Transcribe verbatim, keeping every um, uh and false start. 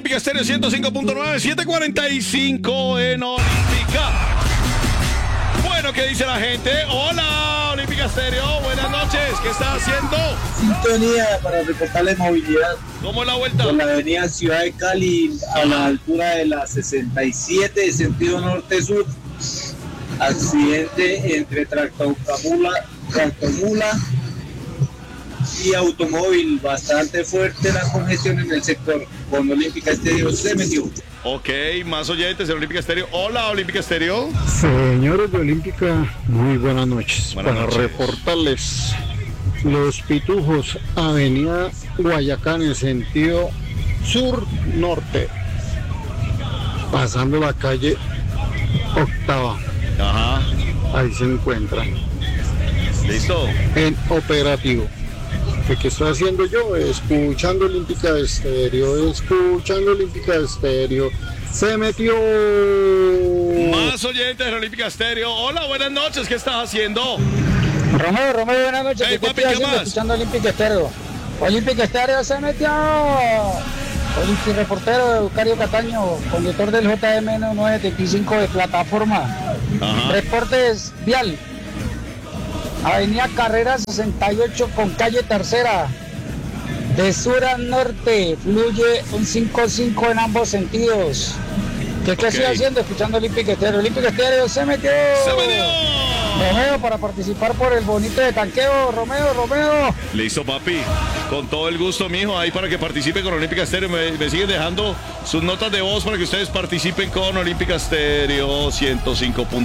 Olímpica Estéreo ciento cinco punto nueve, siete cuarenta y cinco en Olímpica. Bueno, ¿qué dice la gente? Hola, Olímpica Estéreo, buenas noches. ¿Qué estás haciendo? Sintonía para reportarles movilidad. ¿Cómo es la vuelta? Por la avenida Ciudad de Cali, a la altura de la sesenta y siete, sentido norte-sur. Accidente entre tractomula, tractomula y automóvil. Bastante fuerte la congestión en el sector. Con Olímpica Estéreo se metió. Ok, más oyentes en Olímpica Estéreo. Hola, Olímpica Estéreo. Señores de Olímpica, muy buenas noches. Buenas Para noches. reportarles Los Pitujos, avenida Guayacán, en sentido sur-norte, pasando la calle Octava. Ajá, Ahí se encuentran listo. en operativo. ¿Qué, qué estoy haciendo yo? Escuchando Olímpica Estéreo, escuchando Olímpica Estéreo. Se metió. Más oyentes en Olímpica Estéreo. Hola, buenas noches. ¿Qué estás haciendo? Romeo, Romeo, buenas noches. Hey, ¿Qué papi, estoy ¿qué haciendo? más? Escuchando Olímpica Estéreo. Olímpica Estéreo se metió. Olímpico reportero Eucario Cataño, conductor del J M N nueve setenta y cinco de plataforma. Ajá. Reportes vial. Avenida Carrera sesenta y ocho con calle Tercera. De sur a norte fluye un cinco cinco en ambos sentidos. ¿Qué, qué Ok. estoy haciendo? Escuchando Olímpica Estéreo. Olímpica Estéreo se metió. ¡Se metió! Romeo, para participar por el bonito de tanqueo. Romeo, Romeo. Listo, papi. Con todo el gusto, mijo, ahí para que participe con Olímpica Estéreo. Me, me siguen dejando sus notas de voz para que ustedes participen con Olímpica Estéreo ciento cinco punto nueve.